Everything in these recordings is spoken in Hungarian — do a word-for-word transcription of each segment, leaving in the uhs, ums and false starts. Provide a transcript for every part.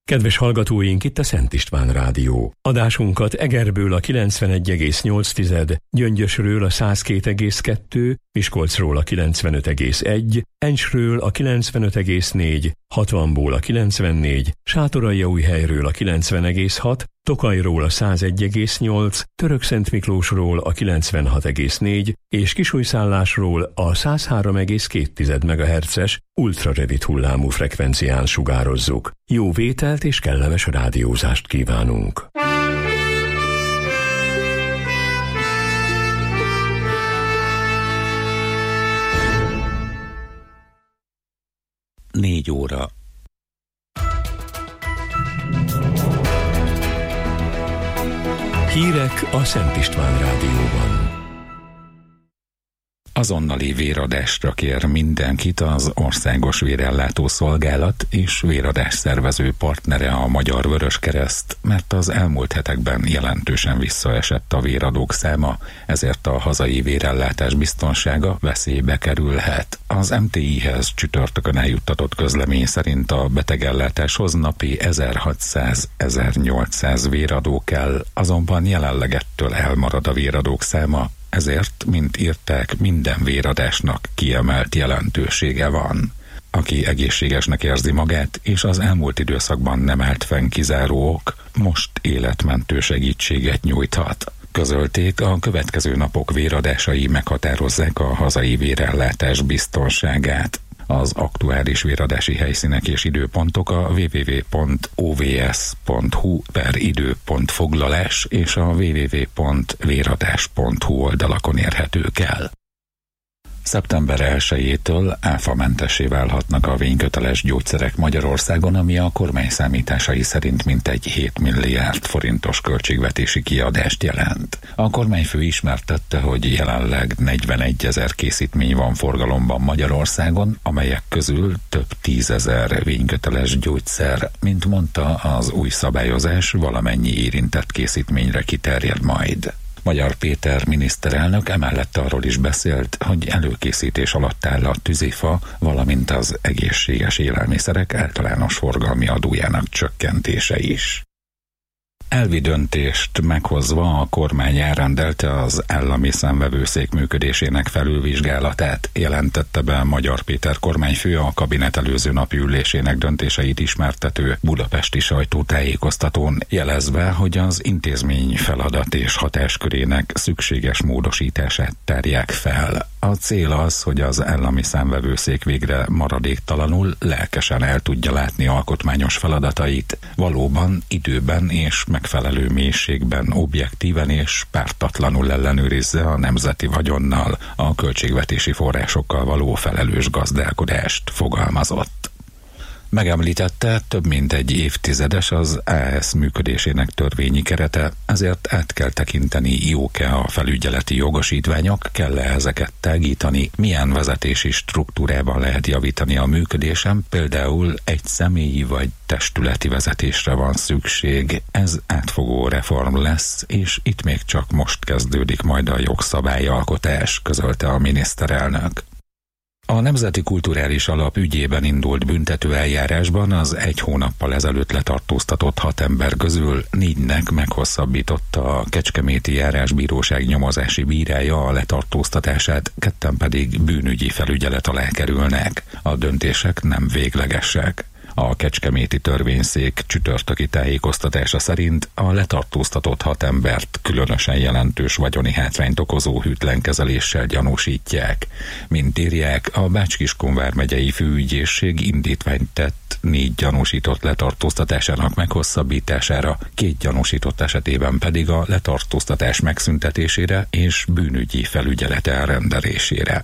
Kedves hallgatóink, itt a Szent István Rádió. Adásunkat Egerből a kilencvenegy egész nyolc, Gyöngyösről a száz két egész kettő, Miskolcról a kilencvenöt egész egy, Encsről a kilencvenöt egész négy, hatvanból a kilencvennégy, Sátoraljaújhelyről a kilencven egész hat, Tokajról a száz egy egész nyolc, Törökszentmiklósról a kilencvenhat egész négy és Kisújszállásról a száz három egész két megahertzes ultrarövid hullámú frekvencián sugározzuk. Jó vételt és kellemes rádiózást kívánunk! Négy óra. Hírek a Szent István Rádióban. Azonnali véradásra kér mindenkit az Országos Vérellátó Szolgálat és véradás szervező partnere a Magyar Vöröskereszt, mert az elmúlt hetekben jelentősen visszaesett a véradók száma, ezért a hazai vérellátás biztonsága veszélybe kerülhet. Az em té i-hez csütörtökön eljuttatott közlemény szerint a betegellátáshoz napi ezerhatszáz-ezernyolcszáz véradó kell, azonban jelenleg ettől elmarad a véradók száma, ezért, mint írták, minden véradásnak kiemelt jelentősége van. Aki egészségesnek érzi magát, és az elmúlt időszakban nem állt fenn kizáró ok, most életmentő segítséget nyújthat. Közölték, a következő napok véradásai meghatározzák a hazai vérellátás biztonságát. Az aktuális véradási helyszínek és időpontok a double-u double-u double-u pont o v s pont h u per idő pont foglalás és a double-u double-u double-u pont véradás pont h u oldalakon érhetők el. szeptember elsejétől áfamentessé válhatnak a vényköteles gyógyszerek Magyarországon, ami a kormány számításai szerint mintegy hét milliárd forintos költségvetési kiadást jelent. A kormányfő ismertette, hogy jelenleg negyvenegyezer készítmény van forgalomban Magyarországon, amelyek közül több tízezer vényköteles gyógyszer. Mint mondta, az új szabályozás valamennyi érintett készítményre kiterjed majd. Magyar Péter miniszterelnök emellett arról is beszélt, hogy előkészítés alatt áll a tűzifa, valamint az egészséges élelmiszerek általános forgalmi adójának csökkentése is. Elvi döntést meghozva a kormány elrendelte az állami számvevőszék működésének felülvizsgálatát, jelentette be Magyar Péter kormányfő a kabinet előző napi ülésének döntéseit ismertető budapesti sajtótájékoztatón, jelezve, hogy az intézmény feladat és hatáskörének szükséges módosítását tárják fel. A cél az, hogy az állami számvevőszék végre maradéktalanul, lelkesen el tudja látni alkotmányos feladatait, valóban időben és megfelelő mélységben, objektíven és pártatlanul ellenőrizze a nemzeti vagyonnal, a költségvetési forrásokkal való felelős gazdálkodást, fogalmazott. Megemlítette, több mint egy évtizedes az á es működésének törvényi kerete, ezért át kell tekinteni, jók-e a felügyeleti jogosítványok, kell-e ezeket tágítani, milyen vezetési struktúrában lehet javítani a működésem, például egy személyi vagy testületi vezetésre van szükség. Ez átfogó reform lesz, és itt még csak most kezdődik majd a jogszabályalkotás, közölte a miniszterelnök. A Nemzeti Kulturális Alap ügyében indult büntető eljárásban az egy hónappal ezelőtt letartóztatott hat ember közül négynek meghosszabbította a Kecskeméti Járásbíróság nyomozási bírája a letartóztatását, ketten pedig bűnügyi felügyelet alá kerülnek. A döntések nem véglegesek. A kecskeméti törvényszék csütörtöki tájékoztatása szerint a letartóztatott hat embert különösen jelentős vagyoni hátrányt okozó hűtlenkezeléssel gyanúsítják. Mint írják, a Bács-Kiskun vármegyei főügyészség indítványt tett négy gyanúsított letartóztatásának meghosszabbítására, két gyanúsított esetében pedig a letartóztatás megszüntetésére és bűnügyi felügyelet elrendelésére.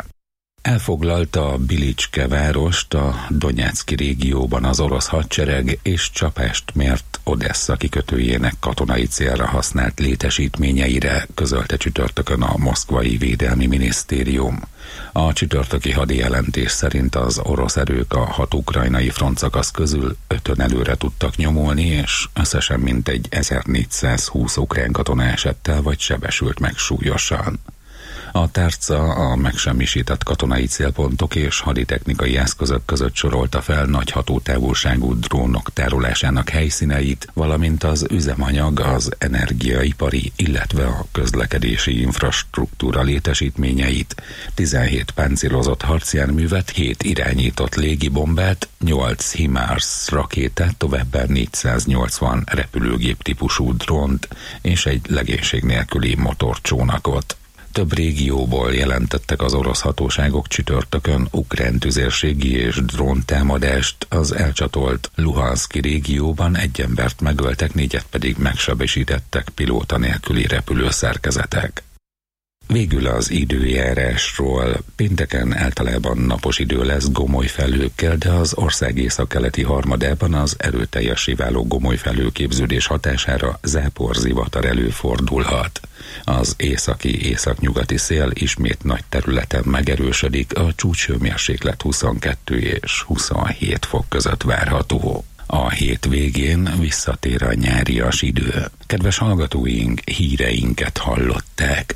Elfoglalta Bilicske várost a Donyecky régióban az orosz hadsereg, és csapást mért Odessza kikötőjének katonai célra használt létesítményeire, közölte csütörtökön a moszkvai védelmi minisztérium. A csütörtöki hadijelentés szerint az orosz erők a hat ukrajnai frontszakasz közül ötön előre tudtak nyomulni, és összesen mintegy ezernégyszázhúsz ukrán katona esett el vagy sebesült meg súlyosan. A tárca a megsemmisített katonai célpontok és haditechnikai eszközök között sorolta fel nagy hatótávolságú drónok tárolásának helyszíneit, valamint az üzemanyag, az energiaipari, illetve a közlekedési infrastruktúra létesítményeit, tizenhét páncélozott harcjárművet, hét irányított légibombát, nyolc HIMARS rakétát, továbbá négyszáznyolcvan repülőgép típusú drónt és egy legénység nélküli motorcsónakot. Több régióból jelentettek az orosz hatóságok csütörtökön ukrán tüzérségi és dróntámadást. Az elcsatolt Luhanszki régióban egy embert megöltek, négyet pedig megsebesítettek pilóta nélküli repülőszerkezetek. Végül az időjárásról. Pénteken általában napos idő lesz gomoly felhőkkel, de az ország északkeleti harmadában az erőteljessé váló gomoly felhőképződés hatására záporzivatar előfordulhat. Az északi északnyugati szél ismét nagy területen megerősödik, a csúcshőmérséklet huszonkettő és huszonhét fok között várható. A hét végén visszatér a nyárias idő. Kedves hallgatóink, híreinket hallották.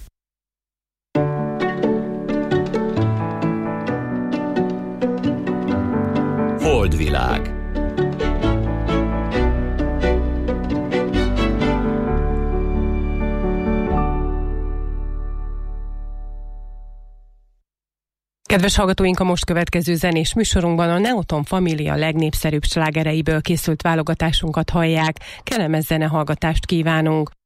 Holdvilág. Kedves hallgatóink, a most következő zenés műsorunkban a Neoton Família legnépszerűbb slágereiből készült válogatásunkat hallják. Kellemes zenehallgatást kívánunk!